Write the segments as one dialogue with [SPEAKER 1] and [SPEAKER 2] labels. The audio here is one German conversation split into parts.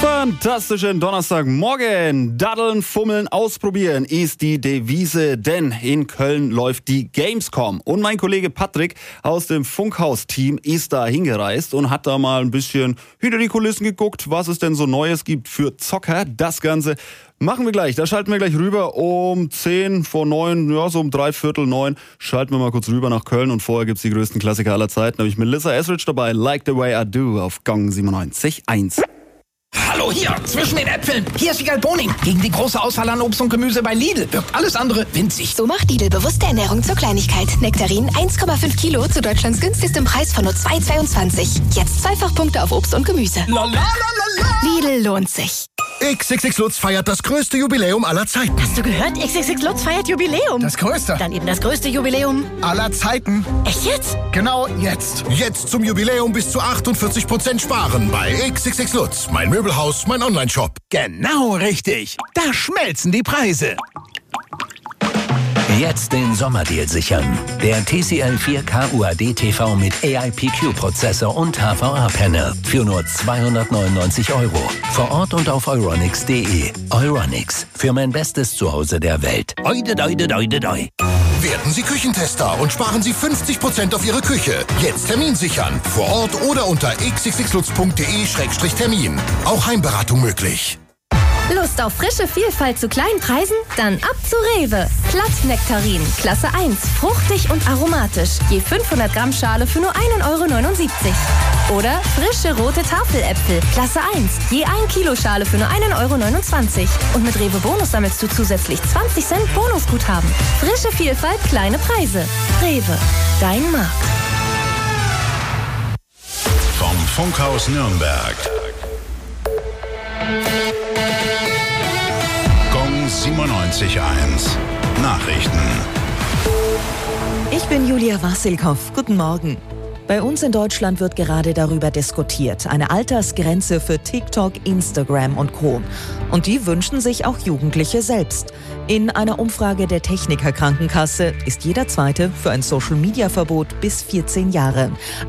[SPEAKER 1] Fantastischen Donnerstagmorgen. Daddeln, fummeln, ausprobieren ist die Devise, denn in Köln läuft die Gamescom. Und mein Kollege Patrick aus dem Funkhaus-Team ist da hingereist und hat da mal ein bisschen hinter die Kulissen geguckt, was es denn so Neues gibt für Zocker. Das Ganze machen wir gleich. Da schalten wir gleich rüber um 10 vor 9, ja so um 3:15 schalten wir mal kurz rüber nach Köln und vorher gibt's die größten Klassiker aller Zeiten. Da habe ich Melissa Etheridge dabei, Like the Way I Do auf Gong 97.1.
[SPEAKER 2] Hallo hier, zwischen den Äpfeln. Hier ist Wiegald Boning. Gegen die große Auswahl an Obst und Gemüse bei Lidl wirkt alles andere winzig.
[SPEAKER 3] So macht Lidl bewusste Ernährung zur Kleinigkeit. Nektarin 1,5 Kilo zu Deutschlands günstigstem Preis von nur 2,22. Jetzt Zweifachpunkte auf Obst und Gemüse.
[SPEAKER 2] La la la la la.
[SPEAKER 3] Lidl lohnt sich.
[SPEAKER 4] XXX Lutz feiert das größte Jubiläum aller Zeiten.
[SPEAKER 5] Hast du gehört? XXX Lutz feiert Jubiläum.
[SPEAKER 4] Das größte
[SPEAKER 5] Dann eben das größte Jubiläum
[SPEAKER 4] aller Zeiten.
[SPEAKER 5] Echt jetzt?
[SPEAKER 4] Genau jetzt. Jetzt zum Jubiläum bis zu 48% sparen bei XXX Lutz. Mein Möbelhaus, mein Onlineshop.
[SPEAKER 2] Genau richtig. Da schmelzen die Preise.
[SPEAKER 6] Jetzt den Sommerdeal sichern. Der TCL 4K UHD TV mit AIPQ-Prozessor und HVA-Panel für nur 299 €. Vor Ort und auf euronics.de. Euronics, für mein bestes Zuhause der Welt. Oide, doide, doide, doi.
[SPEAKER 4] Werden Sie Küchentester und sparen Sie 50% auf Ihre Küche. Jetzt Termin sichern. Vor Ort oder unter xxxlutz.de/termin. Auch Heimberatung möglich.
[SPEAKER 7] Lust auf frische Vielfalt zu kleinen Preisen? Dann ab zu Rewe. Plattnektarin, Klasse 1, fruchtig und aromatisch. Je 500 Gramm Schale für nur 1,79 € Oder frische rote Tafeläpfel, Klasse 1, je 1 Kilo Schale für nur 1,29 € Und mit Rewe Bonus sammelst du zusätzlich 20 Cent Bonusguthaben. Frische Vielfalt, kleine Preise. Rewe, dein Markt.
[SPEAKER 8] Vom Funkhaus Nürnberg. Gong 97.1. Nachrichten.
[SPEAKER 9] Ich bin Julia Wassilkow. Guten Morgen. Bei uns in Deutschland wird gerade darüber diskutiert. Eine Altersgrenze für TikTok, Instagram und Co. Und die wünschen sich auch Jugendliche selbst. In einer Umfrage der Techniker Krankenkasse ist jeder Zweite für ein Social-Media-Verbot bis 14 Jahre.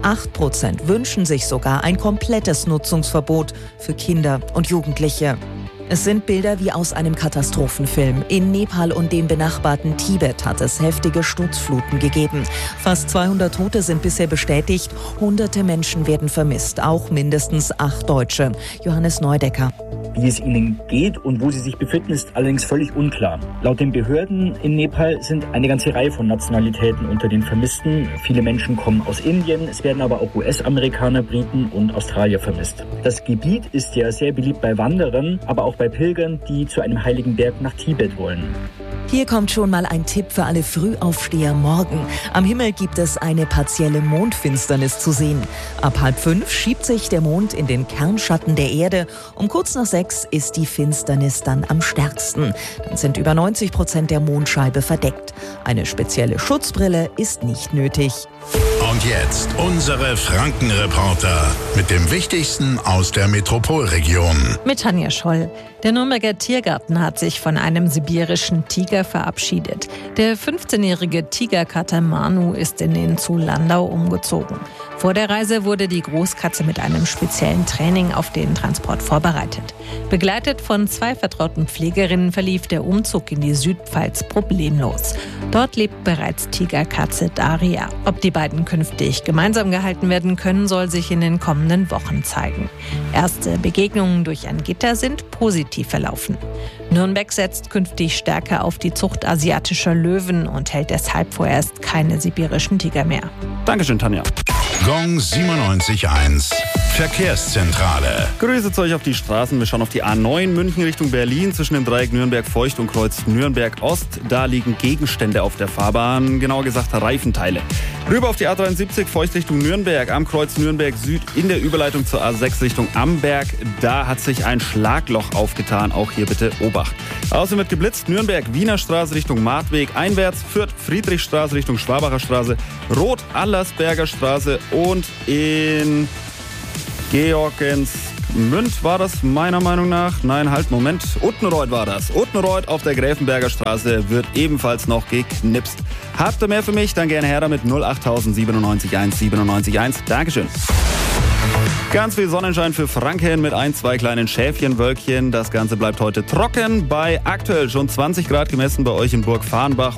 [SPEAKER 9] 8% wünschen sich sogar ein komplettes Nutzungsverbot für Kinder und Jugendliche. Es sind Bilder wie aus einem Katastrophenfilm. In Nepal und dem benachbarten Tibet hat es heftige Sturzfluten gegeben. Fast 200 Tote sind bisher bestätigt. Hunderte Menschen werden vermisst, auch mindestens 8 Deutsche. Johannes Neudecker.
[SPEAKER 10] Wie es ihnen geht und wo sie sich befinden, ist allerdings völlig unklar. Laut den Behörden in Nepal sind eine ganze Reihe von Nationalitäten unter den Vermissten. Viele Menschen kommen aus Indien, es werden aber auch US-Amerikaner, Briten und Australier vermisst. Das Gebiet ist ja sehr beliebt bei Wanderern, aber auch bei Pilgern, die zu einem heiligen Berg nach Tibet wollen.
[SPEAKER 9] Hier kommt schon mal ein Tipp für alle Frühaufsteher morgen. Am Himmel gibt es eine partielle Mondfinsternis zu sehen. Ab 4:30 schiebt sich der Mond in den Kernschatten der Erde. Um kurz nach 6 ist die Finsternis dann am stärksten. Dann sind über 90% der Mondscheibe verdeckt. Eine spezielle Schutzbrille ist nicht nötig.
[SPEAKER 8] Und jetzt unsere Frankenreporter mit dem Wichtigsten aus der Metropolregion.
[SPEAKER 11] Mit Tanja Scholl. Der Nürnberger Tiergarten hat sich von einem sibirischen Tiger verabschiedet. Der 15-jährige Tigerkater Manu ist in den Zoo Landau umgezogen. Vor der Reise wurde die Großkatze mit einem speziellen Training auf den Transport vorbereitet. Begleitet von 2 vertrauten Pflegerinnen verlief der Umzug in die Südpfalz problemlos. Dort lebt bereits Tigerkatze Daria. Ob die beiden künftig gemeinsam gehalten werden können, soll sich in den kommenden Wochen zeigen. Erste Begegnungen durch ein Gitter sind positiv verlaufen. Nürnberg setzt künftig stärker auf die Zucht asiatischer Löwen und hält deshalb vorerst keine sibirischen Tiger mehr.
[SPEAKER 1] Dankeschön, Tanja.
[SPEAKER 8] Gong 97.1. Verkehrszentrale.
[SPEAKER 1] Grüße euch auf die Straßen. Wir schauen auf die A9 München Richtung Berlin zwischen dem Dreieck Nürnberg-Feucht und Kreuz Nürnberg-Ost. Da liegen Gegenstände auf der Fahrbahn, genauer gesagt Reifenteile. Rüber auf die A73 Feucht Richtung Nürnberg am Kreuz Nürnberg-Süd in der Überleitung zur A6 Richtung Amberg. Da hat sich ein Schlagloch aufgetan. Auch hier bitte Obacht. Außerdem wird geblitzt. Nürnberg Wiener Straße Richtung Martweg einwärts, Fürth Friedrichstraße Richtung Schwabacher Straße, Rot Allersberger Straße und in Georgensmünd war das meiner Meinung nach. Nein, halt, Moment. Uttenreuth war das. Uttenreuth auf der Gräfenberger Straße wird ebenfalls noch geknipst. Habt ihr mehr für mich? Dann gerne her damit 08000 97 1 97 1. Dankeschön. Ganz viel Sonnenschein für Franken mit 1-2 kleinen Schäfchenwölkchen. Das Ganze bleibt heute trocken bei aktuell schon 20 Grad gemessen bei euch in Burg Farnbach.